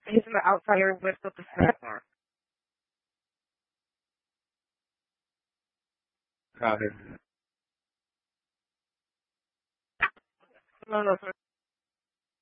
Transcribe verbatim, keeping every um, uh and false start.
He's on the outsider list of the snack bar. Got it. No, no, sir.